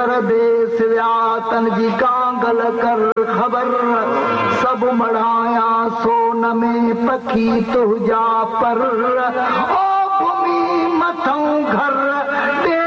परदेस व्यातन जी Kangal कर खबर सब मढ़ाया सोन में पखी तुझा पर ओ भूमि मथों घर